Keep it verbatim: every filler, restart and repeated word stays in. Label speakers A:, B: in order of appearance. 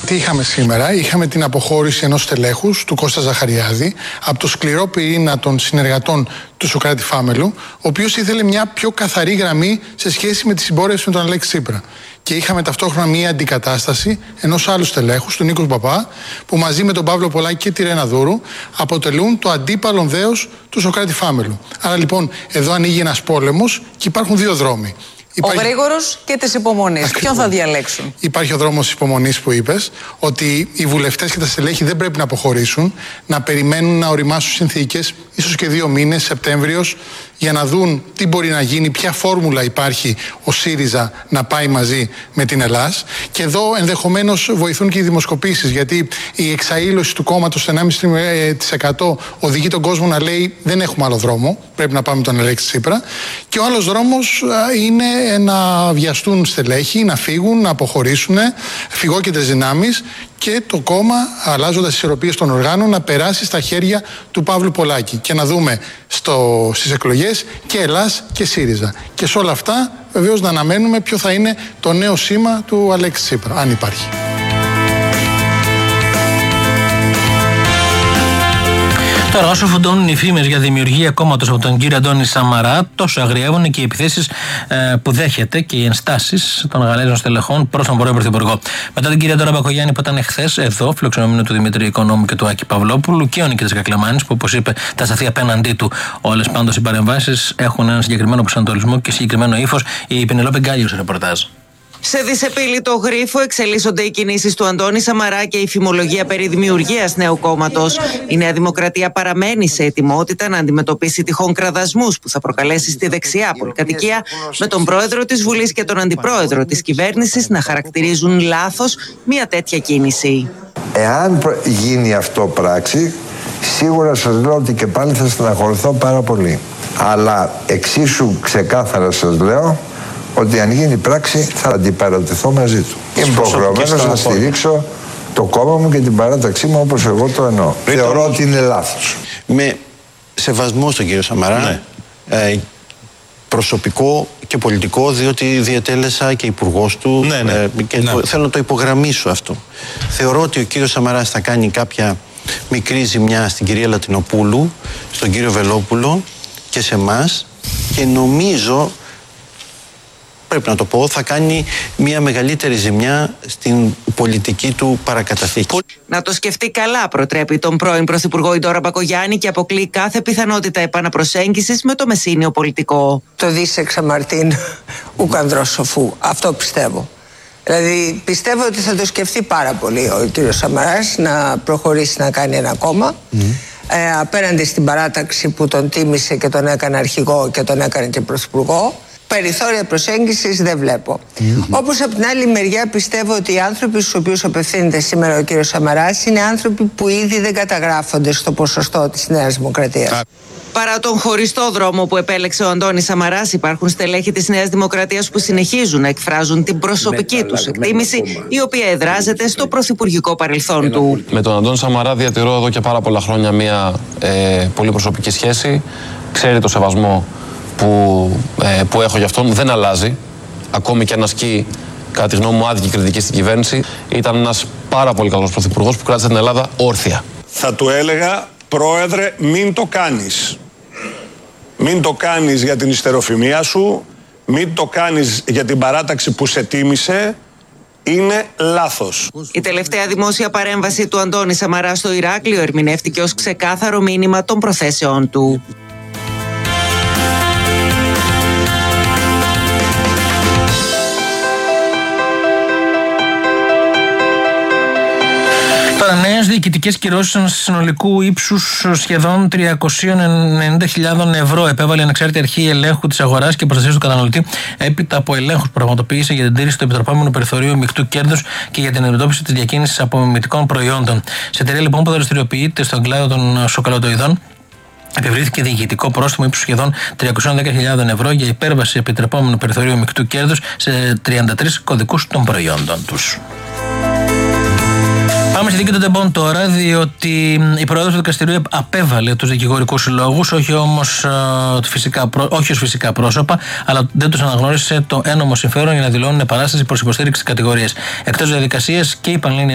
A: Τι είχαμε σήμερα? Είχαμε την αποχώρηση ενός στελέχους, του Κώστα Ζαχαριάδη, από το σκληρό πυρήνα των συνεργατών του Σωκράτη Φάμελου, ο οποίος ήθελε μια πιο καθαρή γραμμή σε σχέση με τη συμπόρευση με τον Αλέξη Τσίπρα. Και είχαμε ταυτόχρονα μια αντικατάσταση ενός άλλου στελέχους, του Νίκου Παπά, που μαζί με τον Παύλο Πολάκη και τη Ρένα Δούρου αποτελούν το αντίπαλο δέος του Σωκράτη Φάμελου. Άρα λοιπόν εδώ ανοίγει ένας πόλεμος και υπάρχουν δύο δρόμοι. Υπάρχει... Ο
B: γρήγορος και της υπομονής. Ποιον θα διαλέξουν?
A: Υπάρχει ο δρόμος της υπομονής που είπες, ότι οι βουλευτές και τα στελέχη δεν πρέπει να αποχωρήσουν, να περιμένουν να οριμάσουν συνθήκες, ίσως και δύο μήνες, Σεπτέμβριος, για να δουν τι μπορεί να γίνει, ποια φόρμουλα υπάρχει ο ΣΥΡΙΖΑ να πάει μαζί με την Ελλάς. Και εδώ ενδεχομένως βοηθούν και οι δημοσκοπήσεις, γιατί η εξαήλωση του κόμματος στο ενάμιση τοις εκατό οδηγεί τον κόσμο να λέει δεν έχουμε άλλο δρόμο, πρέπει να πάμε τον Αλέξη Τσίπρα. Και ο άλλος δρόμος είναι να βιαστούν στελέχη, να φύγουν, να αποχωρήσουν, φυγόκεντρες δυνάμεις και το κόμμα, αλλάζοντας τις ισορροπίες των οργάνων, να περάσει στα χέρια του Παύλου Πολάκη και να δούμε στο, στις εκλογές και Ελλάς και ΣΥΡΙΖΑ. Και σε όλα αυτά βεβαίως να αναμένουμε ποιο θα είναι το νέο σήμα του Αλέξη Τσίπρα, αν υπάρχει.
C: Τώρα, όσο φουντώνουν οι φήμες για δημιουργία κόμματος από τον κύριο Αντώνη Σαμαρά, τόσο αγριεύουν και οι επιθέσεις ε, που δέχεται και οι ενστάσεις των Γαλλέζων στελεχών προς τον πρώην Πρωθυπουργό. Μετά την κυρία Ντόρα Μπακογιάννη, που ήταν εχθές εδώ, φιλοξενούμενο του Δημήτρη Οικονόμου και του Άκη Παυλόπουλου, και ο Νικήτας Κακλαμάνης, που όπως είπε θα σταθεί απέναντί του. Όλες πάντως οι παρεμβάσεις έχουν έναν συγκεκριμένο προσανατολισμό και συγκεκριμένο ύφος. Η Πενελόπη Γκάλιο, ρεπορτάζ.
B: Σε δυσεπίλητο γρίφο εξελίσσονται οι κινήσεις του Αντώνη Σαμαρά και η φημολογία περί δημιουργίας νέου κόμματος. Η Νέα Δημοκρατία παραμένει σε ετοιμότητα να αντιμετωπίσει τυχόν κραδασμούς που θα προκαλέσει στη δεξιά πολυκατοικία, με τον πρόεδρο της Βουλής και τον αντιπρόεδρο της κυβέρνησης να χαρακτηρίζουν λάθος μια τέτοια κίνηση.
D: Εάν γίνει αυτό πράξη, σίγουρα σας λέω ότι και πάλι θα στεναχωρηθώ πάρα πολύ. Αλλά εξίσου ξεκάθαρα σας λέω ότι αν γίνει πράξη θα αντιπαρατηθώ μαζί του. Είμαι υποχρεωμένος να στηρίξω το κόμμα μου και την παράταξή μου όπως εγώ το εννοώ. Ρίτο, θεωρώ ότι είναι λάθος.
E: Με σεβασμό στον κύριο Σαμαρά, ναι. ε, προσωπικό και πολιτικό, διότι διατέλεσα και υπουργός του, ναι, ναι. Ε, και ναι. θέλω να το υπογραμμίσω αυτό. Θεωρώ ότι ο κύριος Σαμαράς θα κάνει κάποια μικρή ζημιά στην κυρία Λατινοπούλου, στον κύριο Βελόπουλο και σε εμάς, και νομίζω, πρέπει να το πω, θα κάνει μια μεγαλύτερη ζημιά στην πολιτική του παρακαταθήκη.
B: Να το σκεφτεί καλά, προτρέπει τον πρώην Πρωθυπουργό η Ντόρα Μπακογιάννη, και αποκλεί κάθε πιθανότητα επαναπροσέγγισης με το μεσήνιο πολιτικό.
F: Το δις εξαμαρτίν ουκ ανδρός σοφού. Αυτό πιστεύω. Δηλαδή πιστεύω ότι θα το σκεφτεί πάρα πολύ ο κύριος Σαμαράς να προχωρήσει να κάνει ένα κόμμα. Mm. Ε, απέναντι στην παράταξη που τον τίμησε και τον έκανε αρχηγό και τον έκανε και πρωθυπουργό. Περιθώρια προσέγγισης δεν βλέπω. Mm-hmm. Όπως από την άλλη μεριά πιστεύω ότι οι άνθρωποι στους οποίους απευθύνεται σήμερα ο κύριος Σαμαράς είναι άνθρωποι που ήδη δεν καταγράφονται στο ποσοστό της Νέας Δημοκρατίας. Ah.
B: Παρά τον χωριστό δρόμο που επέλεξε ο Αντώνης Σαμαράς, υπάρχουν στελέχη της Νέας Δημοκρατίας που συνεχίζουν να εκφράζουν την προσωπική τους εκτίμηση, η οποία εδράζεται στο πρωθυπουργικό παρελθόν του.
G: Με τον Αντώνη Σαμαρά διατηρώ εδώ και πάρα πολλά χρόνια μια ε, πολύ προσωπική σχέση. Ξέρει το σεβασμό Που, ε, που έχω για αυτόν, δεν αλλάζει. Ακόμη και αν ασκεί, κατά τη γνώμη μου, άδικη κριτική στην κυβέρνηση. Ήταν ένας πάρα πολύ καλός πρωθυπουργός που κράτησε την Ελλάδα όρθια.
H: Θα του έλεγα, πρόεδρε, μην το κάνεις. Μην το κάνεις για την ιστεροφημία σου, μην το κάνεις για την παράταξη που σε τίμησε. Είναι λάθος.
B: Η τελευταία δημόσια παρέμβαση του Αντώνη Σαμαρά στο Ηράκλειο ερμηνεύτηκε ως ξεκάθαρο μήνυμα των προθέσεών του.
C: Νέες διοικητικές κυρώσεις συνολικού ύψους σχεδόν τριακόσιες ενενήντα χιλιάδες ευρώ επέβαλε η ανεξάρτητη αρχή ελέγχου της αγοράς και προστασίας του καταναλωτή έπειτα από ελέγχους που πραγματοποίησε για την τήρηση του επιτρεπόμενου περιθωρίου μεικτού κέρδους και για την αντιμετώπιση της διακίνησης απομιμητικών προϊόντων. Σε εταιρεία λοιπόν που δραστηριοποιείται στον κλάδο των σοκολατοειδών, επιβλήθηκε διοικητικό πρόστιμο ύψους σχεδόν τριακόσιες δέκα χιλιάδες ευρώ για υπέρβαση επιτρεπόμενου περιθωρίου μεικτού κέρδους σε τριάντα τρεις κωδικούς των προϊόντων τους. Πάμε στη δίκη των τεμπών τώρα, διότι η πρόεδρος του δικαστηρίου απέβαλε τους δικηγορικούς συλλόγους, όχι όμως φυσικά, όχι ως φυσικά πρόσωπα, αλλά δεν τους αναγνώρισε το ένομο συμφέρον για να δηλώνουν επανάσταση προς υποστήριξη της κατηγορίας. Εκτός διαδικασίας και η Πανελλήνια